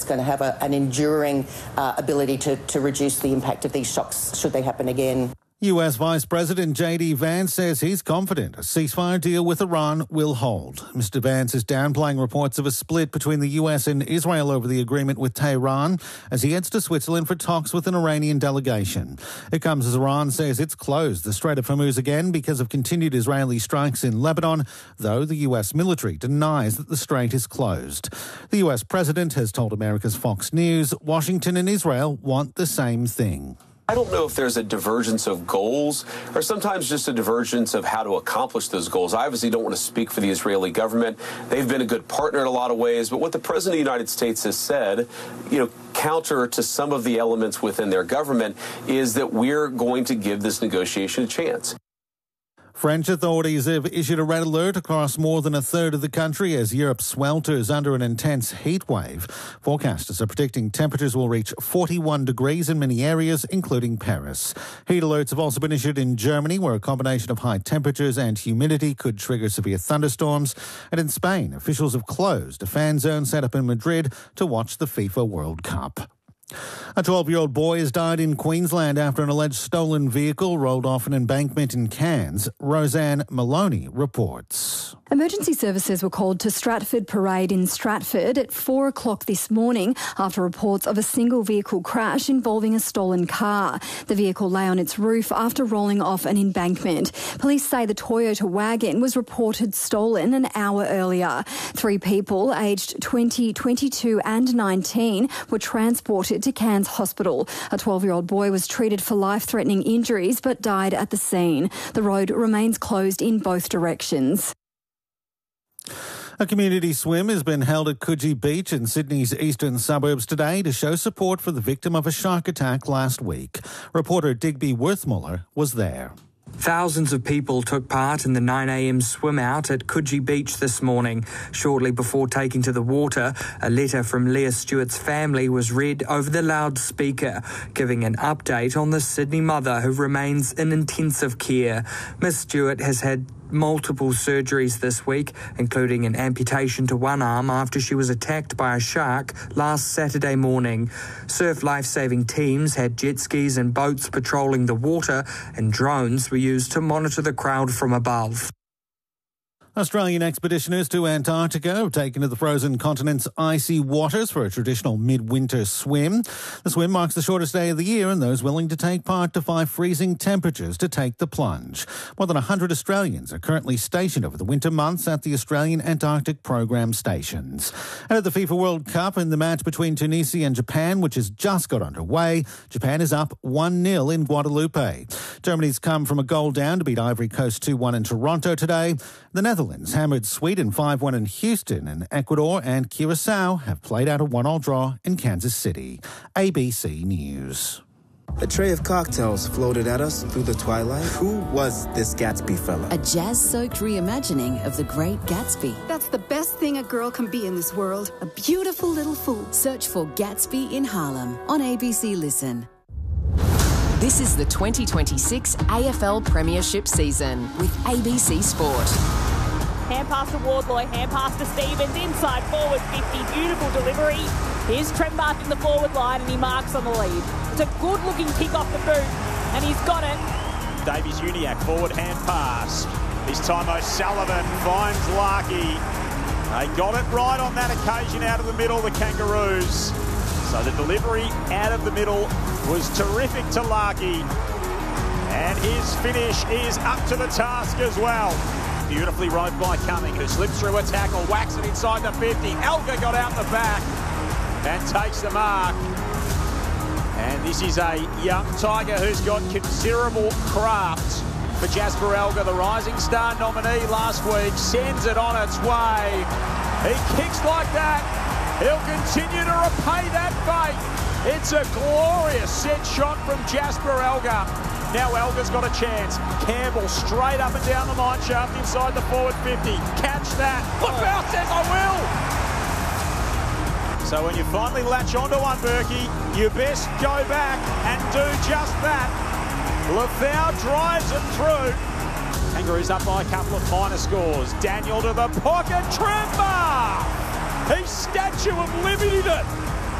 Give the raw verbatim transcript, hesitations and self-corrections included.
going to have a, an enduring uh, ability to, to reduce the impact of these shocks should they happen again. U S Vice President J D Vance says he's confident a ceasefire deal with Iran will hold. Mister Vance is downplaying reports of a split between the U S and Israel over the agreement with Tehran as he heads to Switzerland for talks with an Iranian delegation. It comes as Iran says it's closed the Strait of Hormuz again because of continued Israeli strikes in Lebanon, though the U S military denies that the strait is closed. The U S president has told America's Fox News Washington and Israel want the same thing. I don't know if there's a divergence of goals or sometimes just a divergence of how to accomplish those goals. I obviously don't want to speak for the Israeli government. They've been a good partner in a lot of ways. But what the President of the United States has said, you know, counter to some of the elements within their government, is that we're going to give this negotiation a chance. French authorities have issued a red alert across more than a third of the country as Europe swelters under an intense heat wave. Forecasters are predicting temperatures will reach forty-one degrees in many areas, including Paris. Heat alerts have also been issued in Germany, where a combination of high temperatures and humidity could trigger severe thunderstorms. And in Spain, officials have closed a fan zone set up in Madrid to watch the FIFA World Cup. A twelve-year-old boy has died in Queensland after an alleged stolen vehicle rolled off an embankment in Cairns. Roseanne Maloney reports. Emergency services were called to Stratford Parade in Stratford at four o'clock this morning after reports of a single vehicle crash involving a stolen car. The vehicle lay on its roof after rolling off an embankment. Police say the Toyota wagon was reported stolen an hour earlier. Three people aged twenty, twenty-two and nineteen were transported to Cairns Hospital. A twelve-year-old boy was treated for life-threatening injuries but died at the scene. The road remains closed in both directions. A community swim has been held at Coogee Beach in Sydney's eastern suburbs today to show support for the victim of a shark attack last week. Reporter Digby Worthmuller was there. Thousands of people took part in the nine a.m. swim out at Coogee Beach this morning. Shortly before taking to the water, a letter from Leah Stewart's family was read over the loudspeaker, giving an update on the Sydney mother who remains in intensive care. Miss Stewart has had multiple surgeries this week, including an amputation to one arm after she was attacked by a shark last Saturday morning. Surf life-saving teams had jet skis and boats patrolling the water, and drones were used to monitor the crowd from above. Australian expeditioners to Antarctica have taken to the frozen continent's icy waters for a traditional midwinter swim. The swim marks the shortest day of the year, and those willing to take part defy freezing temperatures to take the plunge. More than one hundred Australians are currently stationed over the winter months at the Australian Antarctic Program stations. And at the FIFA World Cup, in the match between Tunisia and Japan, which has just got underway, Japan is up one nil in Guadalupe. Germany's come from a goal down to beat Ivory Coast two one in Toronto today. The Netherlands hammered Sweden five one in Houston, and Ecuador and Curacao have played out a one-all draw in Kansas City. A B C News. A tray of cocktails floated at us through the twilight. Who was this Gatsby fella? A jazz-soaked reimagining of the Great Gatsby. That's the best thing a girl can be in this world. A beautiful little fool. Search for Gatsby in Harlem on A B C Listen. This is the twenty twenty-six A F L Premiership season with A B C Sport. Hand pass to Wardlow, hand pass to Stevens, inside forward fifty, beautiful delivery. Here's Trent marking the forward line and he marks on the lead. It's a good-looking kick off the boot, and he's got it. Davies Uniacke, forward hand pass. This time O'Sullivan finds Larkey. They got it right on that occasion out of the middle, the Kangaroos. So the delivery out of the middle was terrific to Larkey. And his finish is up to the task as well. Beautifully rode by Cumming, who slips through a tackle, whacks it inside the fifty. Elgar got out the back and takes the mark. And this is a young Tiger who's got considerable craft. For Jasper Elgar, the Rising Star nominee last week, sends it on its way. He kicks like that. He'll continue to repay that fate. It's a glorious set shot from Jasper Elgar. Now Elgar's got a chance. Campbell straight up and down the mine shaft inside the forward fifty. Catch that. Lafau says, I will. So when you finally latch onto one, Berkey, you best go back and do just that. Lafau drives it through. Kangaroos up by a couple of minor scores. Daniel to the pocket. Tremba! He Statue of Liberty it.